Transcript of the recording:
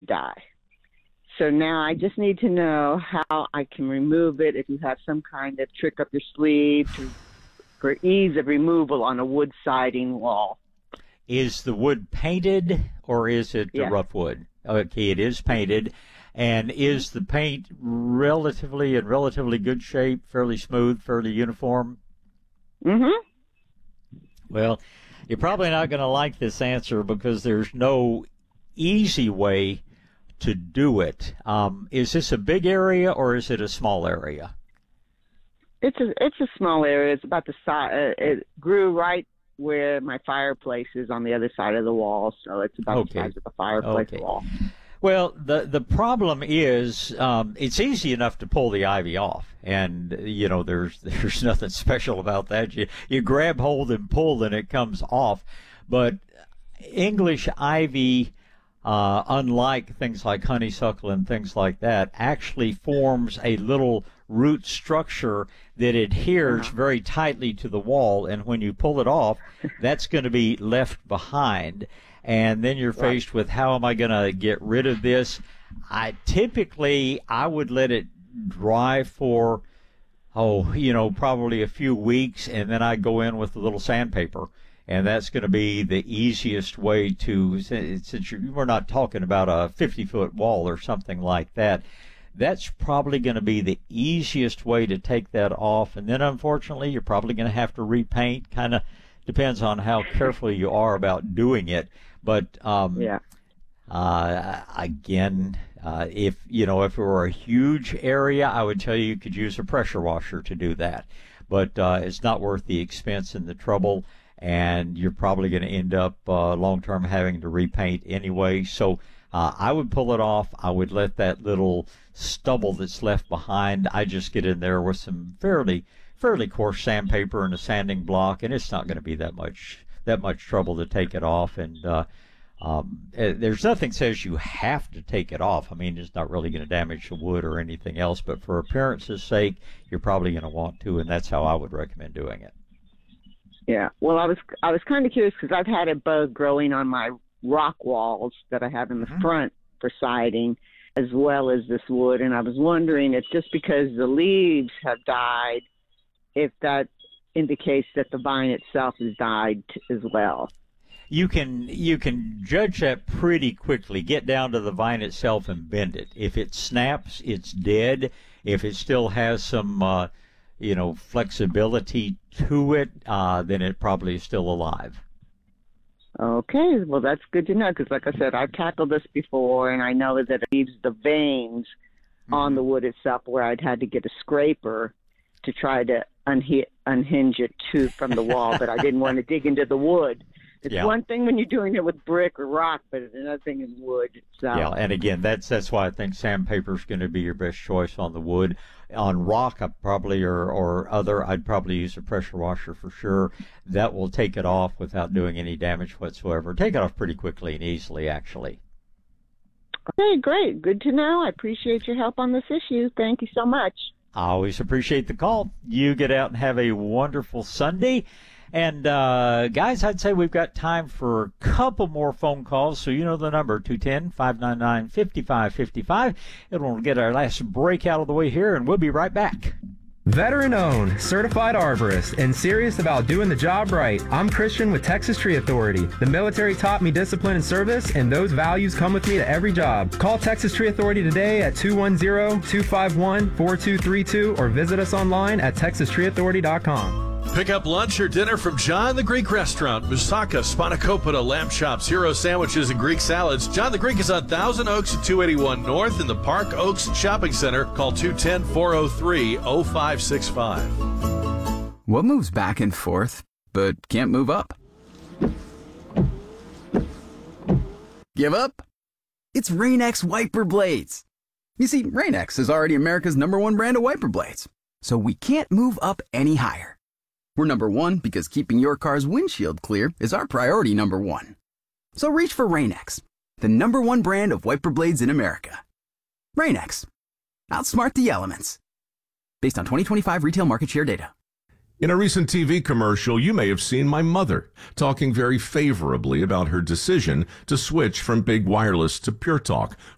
die. So now I just need to know how I can remove it, if you have some kind of trick up your sleeve for ease of removal on a wood siding wall. Is the wood painted or is it Yes. rough wood? Okay, it is painted. And is the paint relatively in relatively good shape, fairly smooth, fairly uniform? Mm-hmm. Well, you're probably not going to like this answer because there's no easy way to do it. Is this a big area or is it a small area? It's a small area. It's about the size. It grew right where my fireplace is on the other side of the wall, so it's about the size of the fireplace wall. Well, the problem is it's easy enough to pull the ivy off, and there's nothing special about that. You grab hold and pull, and it comes off. But English ivy, unlike things like honeysuckle and things like that, actually forms a little root structure that adheres very tightly to the wall, and when you pull it off, that's going to be left behind. And then you're faced with, how am I going to get rid of this? I would let it dry for, probably a few weeks, and then I go in with a little sandpaper. And that's going to be the easiest way to, since we're not talking about a 50-foot wall or something like that, that's probably going to be the easiest way to take that off. And then, unfortunately, you're probably going to have to repaint. Kind of depends on how careful you are about doing it. But again, if it were a huge area, I would tell you could use a pressure washer to do that. But it's not worth the expense and the trouble, and you're probably going to end up long-term having to repaint anyway. So I would pull it off. I would let that little stubble that's left behind, I just get in there with some fairly coarse sandpaper and a sanding block, and it's not going to be that much trouble to take it off. And there's nothing says you have to take it off. I mean, it's not really going to damage the wood or anything else, but for appearance's sake, you're probably going to want to, and that's how I would recommend doing it. Yeah. Well, I was kind of curious because I've had a bug growing on my rock walls that I have in the front for siding, as well as this wood, and I was wondering if just because the leaves have died, if that indicates that the vine itself has died as well. You can judge that pretty quickly. Get down to the vine itself and bend it. If it snaps, it's dead. If it still has some flexibility to it, then it probably is still alive. Okay, well, that's good to know because, like I said, I've tackled this before, and I know that it leaves the veins on the wood itself where I'd had to get a scraper to try to unhinge it from the wall, but I didn't want to dig into the wood. It's one thing when you're doing it with brick or rock, but it's another thing in wood itself. Yeah, and again, that's why I think sandpaper is going to be your best choice on the wood. On rock, I probably I'd probably use a pressure washer for sure. That will take it off without doing any damage whatsoever. Take it off pretty quickly and easily, actually. Okay, great. Good to know. I appreciate your help on this issue. Thank you so much. I always appreciate the call. You get out and have a wonderful Sunday. And, guys, I'd say we've got time for a couple more phone calls. So you know the number, 210-599-5555. It'll get our last break out of the way here, and we'll be right back. Veteran-owned, certified arborist, and serious about doing the job right. I'm Christian with Texas Tree Authority. The military taught me discipline and service, and those values come with me to every job. Call Texas Tree Authority today at 210-251-4232 or visit us online at texastreeauthority.com. Pick up lunch or dinner from John the Greek Restaurant, Musaka, Spanakopita, lamb chops, hero sandwiches, and Greek salads. John the Greek is on Thousand Oaks at 281 North in the Park Oaks Shopping Center. Call 210-403-0565. What moves back and forth but can't move up? Give up? It's Rain-X wiper blades. You see, Rain-X is already America's #1 brand of wiper blades, so we can't move up any higher. We're #1 because keeping your car's windshield clear is our priority #1. So reach for Rain-X, the #1 brand of wiper blades in America. Rain-X. Outsmart the elements. Based on 2025 retail market share data. In a recent TV commercial, you may have seen my mother talking very favorably about her decision to switch from big wireless to Pure Talk